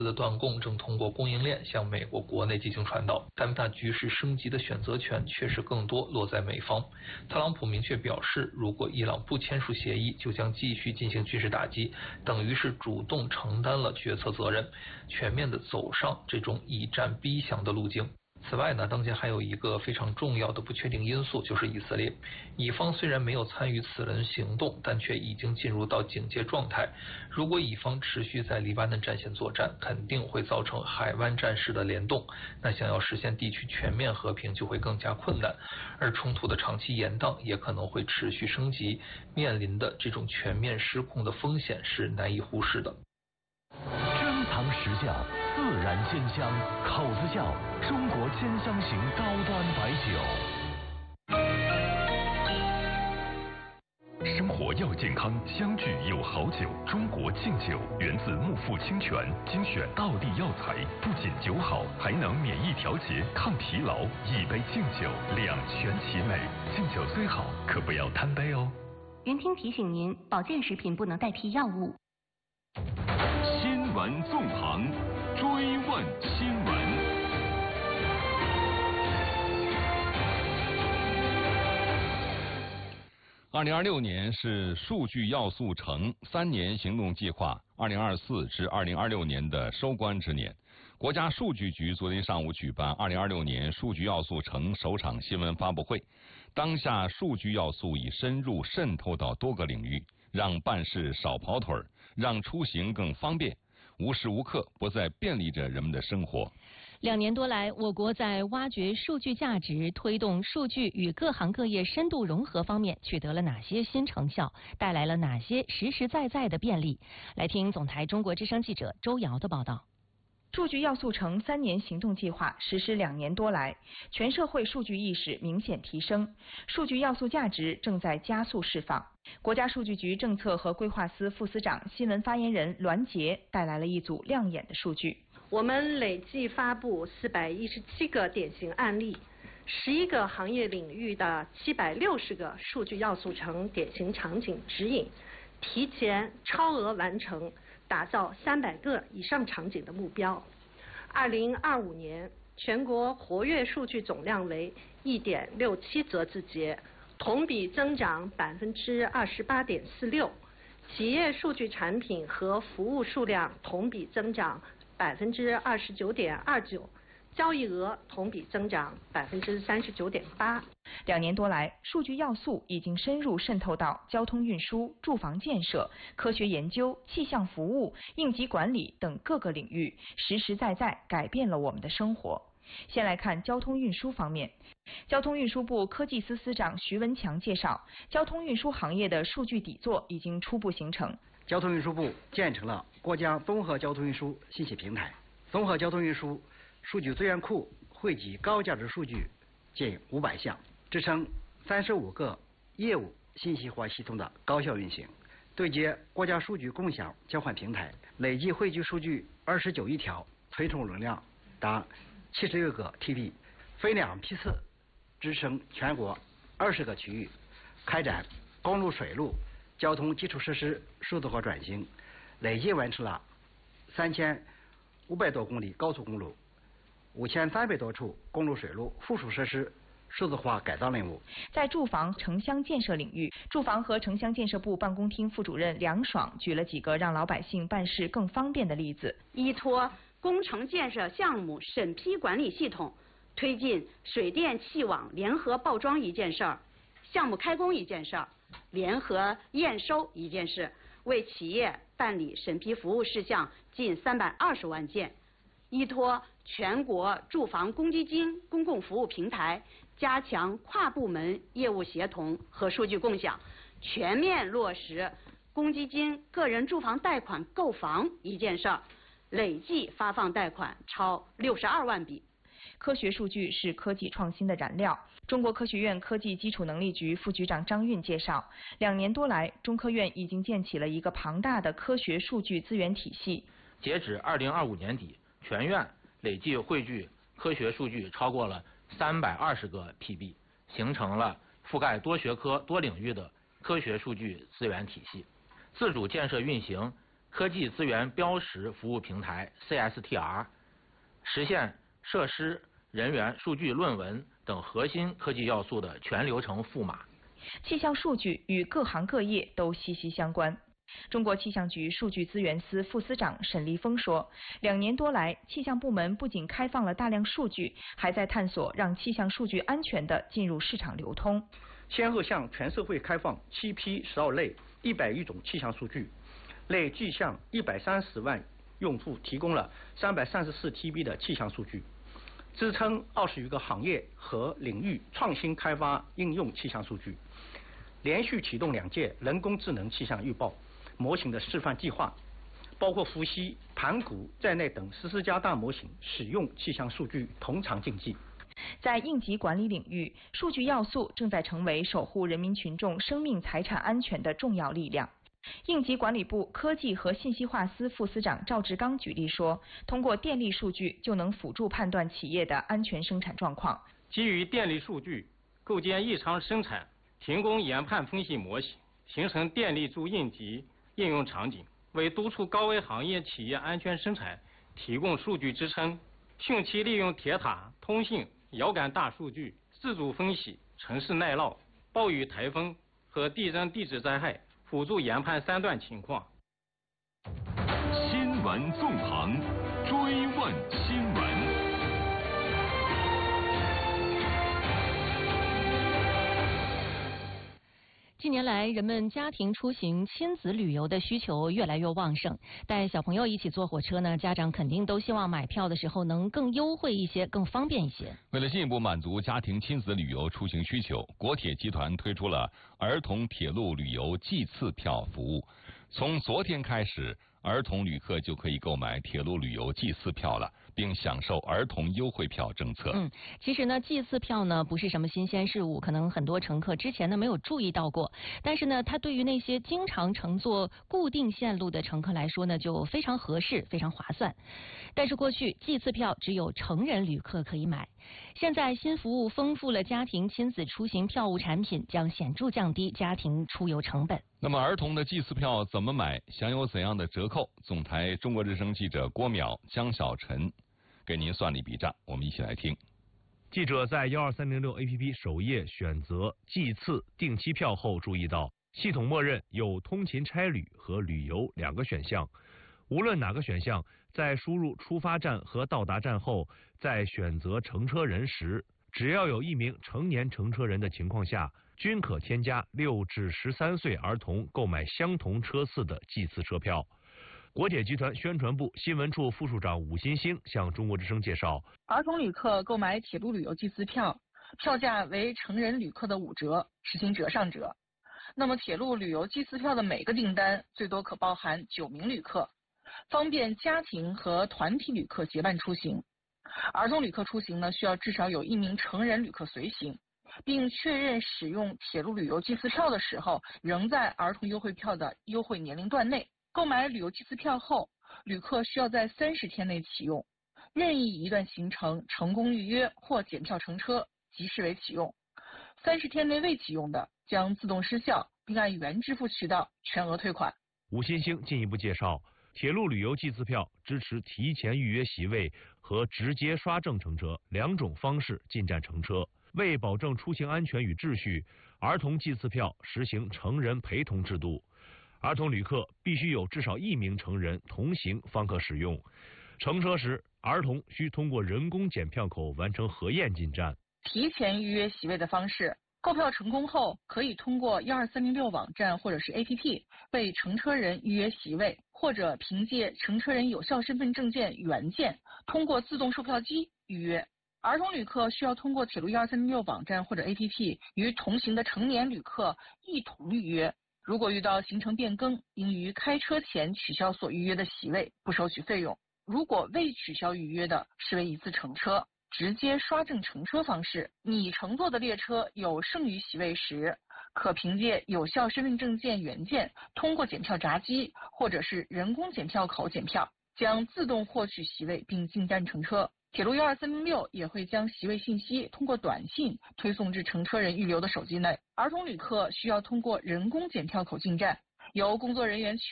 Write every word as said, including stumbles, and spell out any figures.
的断供正通过供应链向美国国内进行传导，但大局势升级的选择权确实更多落在美方。特朗普明确表示，如果伊朗不签署协议，就将继续进行军事打击，等于是主动承担了决策责任，全面的走上这种以战逼降的路径。此外呢，当前还有一个非常重要的不确定因素，就是以色列。以方虽然没有参与此轮行动，但却已经进入到警戒状态。如果以方持续在黎巴嫩战线作战，肯定会造成海湾战事的联动，那想要实现地区全面和平就会更加困难，而冲突的长期延宕也可能会持续升级，面临的这种全面失控的风险是难以忽视的。 珍藏实窖，自然鲜香，口子窖，中国鲜香型高端白酒。生活要健康，相聚有好酒。中国劲酒源自木富清泉，精选道地药材，不仅酒好，还能免疫调节、抗疲劳。一杯劲酒，两全其美。劲酒虽好，可不要贪杯哦。 云听提醒您，保健食品不能代替药物。 新闻纵横，追问新闻。 二零二六年是数据要素城三年行动计划二零二四至二零二六年的收官之年。国家数据局昨天上午举办二零二六年数据要素城首场新闻发布会。当下数据要素已深入渗透到多个领域，让办事少跑腿儿，让出行更方便，无时无刻不在便利着人们的生活。 两年多来，我国在挖掘数据价值、推动数据与各行各业深度融合方面取得了哪些新成效，带来了哪些实实在在的便利？来听总台中国之声记者周瑶的报道。 数据要素城三年行动计划实施两年多来，全社会数据意识明显提升，数据要素价值正在加速释放。国家数据局政策和规划司副司长、新闻发言人栾杰带来了一组亮眼的数据。 我们累计发布四百一十七个典型案例，十一个行业领域的七百六十个数据要素城典型场景指引，提前超额完成打造三百个以上场景的目标。二零二五年全国活跃数据总量为一点六七则字节，同比增长百分之二十八点四六，企业数据产品和服务数量同比增长百分之二十九点二九，交易额同比增长百分之三十九点八。 两年多来，数据要素已经深入渗透到交通运输、住房建设、科学研究、气象服务、应急管理等各个领域，实实在在改变了我们的生活。先来看交通运输方面，交通运输部科技司司长徐文强介绍，交通运输行业的数据底座已经初步形成。 交通运输部建成了国家综合交通运输信息平台，综合交通运输数据资源库汇集高价值数据近五百项，支撑三十五个业务信息化系统的高效运行。对接国家数据共享交换平台，累计汇聚数据二十九亿条，存储容量达七十六个 T B， 分两批次支撑全国二十个区域，开展公路、水路交通基础设施数字化转型，累计完成了三千五百多公里高速公路、五千三百多处公路水路附属设施数字化改造任务。 在住房城乡建设领域，住房和城乡建设部办公厅副主任梁爽举了几个让老百姓办事更方便的例子。 依托工程建设项目审批管理系统，推进水电气网联合报装一件事儿，项目开工一件事儿，联合验收一件事，为企业办理审批服务事项近三百二十万件。依托全国住房公积金公共服务平台，加强跨部门业务协同和数据共享，全面落实公积金个人住房贷款购房一件事儿，累计发放贷款超六十二万笔。 科学数据是科技创新的燃料。中国科学院科技基础能力局副局长张运介绍，两年多来，中科院已经建起了一个庞大的科学数据资源体系。 截止二零二五年底，全院累计汇聚科学数据超过了三百二十个 P B， 形成了覆盖多学科多领域的科学数据资源体系。自主建设运行科技资源标识服务平台 C S T R， 实现设施、人员、数据、论文等核心科技要素的全流程赋码。 气象数据与各行各业都息息相关。中国气象局数据资源司副司长沈立峰说，两年多来，气象部门不仅开放了大量数据，还在探索让气象数据安全地进入市场流通。 先后向全社会开放七批十二类一百余种气象数据，累计向一百三十万用户提供了三百三十四 T B 的气象数据，支撑二十余个行业和领域创新开发应用气象数据，连续启动两届人工智能气象预报模型的示范计划，包括伏羲、盘古在内等十四家大模型使用气象数据同场竞技。 在应急管理领域，数据要素正在成为守护人民群众生命财产安全的重要力量。应急管理部科技和信息化司副司长赵志刚举例说，通过电力数据就能辅助判断企业的安全生产状况。 基于电力数据，构建异常生产停工研判分析模型，形成电力助应急应用场景，为督促高危行业企业安全生产提供数据支撑。汛期利用铁塔、通信、遥感大数据自主分析城市耐涝、暴雨、台风和地震地质灾害，辅助研判三段情况。 新闻纵横，追问新闻。 近年来，人们家庭出行、亲子旅游的需求越来越旺盛。带小朋友一起坐火车呢，家长肯定都希望买票的时候能更优惠一些、更方便一些。 为了进一步满足家庭亲子旅游出行需求，国铁集团推出了儿童铁路旅游季次票服务。从昨天开始，儿童旅客就可以购买铁路旅游季次票了，并享受儿童优惠票政策。 嗯，其实呢，季次票呢不是什么新鲜事物，可能很多乘客之前呢没有注意到过。但是呢，它对于那些经常乘坐固定线路的乘客来说呢，就非常合适，非常划算。但是过去季次票只有成人旅客可以买，现在新服务丰富了家庭亲子出行票务产品，将显著降低家庭出游成本。 那么儿童的季次票怎么买，享有怎样的折扣？总台中国之声记者郭淼、江小晨给您算了一笔账，我们一起来听。 记者在一二三零六 A P P 首页选择季次定期票后，注意到系统默认有通勤差旅和旅游两个选项。无论哪个选项，在输入出发站和到达站后，在选择乘车人时，只要有一名成年乘车人的情况下，均可添加六至十三岁儿童购买相同车次的季次车票。国铁集团宣传部新闻处副处长武新星向中国之声介绍， 儿童旅客购买铁路旅游季次票，票价为成人旅客的五折，实行折上折。那么铁路旅游季次票的每个订单最多可包含九名旅客，方便家庭和团体旅客结伴出行。儿童旅客出行呢，需要至少有一名成人旅客随行，并确认使用铁路旅游季次票的时候仍在儿童优惠票的优惠年龄段内。购买旅游季次票后，旅客需要在三十天内启用，任意一段行程成功预约或检票乘车即视为启用。三十天内未启用的将自动失效，并按原支付渠道全额退款。 吴新星进一步介绍，铁路旅游季次票支持提前预约席位和直接刷证乘车两种方式进站乘车。为保证出行安全与秩序，儿童季次票实行成人陪同制度。儿童旅客必须有至少一名成人同行方可使用。乘车时，儿童需通过人工检票口完成核验进站。 提前预约席位的方式，购票成功后，可以通过一二三零六网站或者是 A P P 为乘车人预约席位，或者凭借乘车人有效身份证件原件，通过自动售票机预约。儿童旅客需要通过铁路一二三零六网站或者 A P P 与同行的成年旅客一同预约。如果遇到行程变更，应于开车前取消所预约的席位，不收取费用。如果未取消预约的，视为一次乘车。直接刷证乘车方式，你乘坐的列车有剩余席位时，可凭借有效身份证件原件，通过检票闸机或者是人工检票口检票，将自动获取席位并进站乘车。铁路一二三零六也会将席位信息通过短信推送至乘车人预留的手机内。儿童旅客需要通过人工检票口进站，由工作人员确